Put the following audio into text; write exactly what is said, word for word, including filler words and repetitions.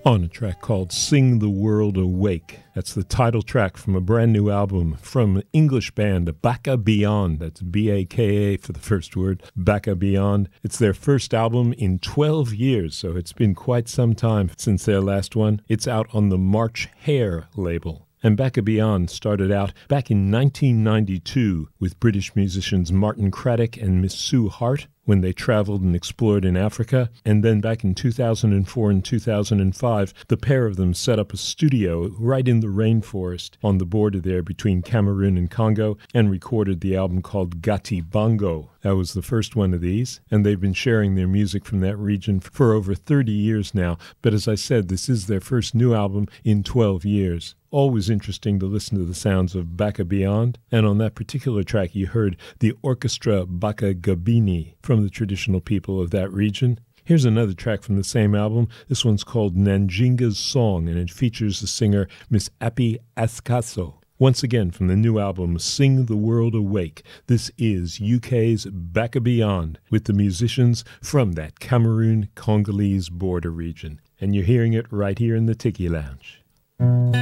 on a track called Sing the World Awake. That's the title track from a brand new album from English band Baka Beyond. That's B A K A for the first word, Baka Beyond. It's their first album in twelve years, so it's been quite some time since their last one. It's out on the March Hare label. And Baka Beyond started out back in nineteen ninety-two with British musicians Martin Craddock and Miss Sue Hart when they traveled and explored in Africa. And then back in two thousand four and two thousand five, the pair of them set up a studio right in the rainforest on the border there between Cameroon and Congo and recorded the album called Gati Bongo. That was the first one of these, and they've been sharing their music from that region for over thirty years now. But as I said, this is their first new album in twelve years. Always interesting to listen to the sounds of Baka Beyond, and on that particular track you heard the orchestra Baka Gabini from the traditional people of that region. Here's another track from the same album. This one's called Nanjinga's Song, and it features the singer Miss Appy Askaso. Once again, from the new album Sing the World Awake, this is U K's Baka Beyond with the musicians from that Cameroon-Congolese border region. And you're hearing it right here in the Tiki Lounge.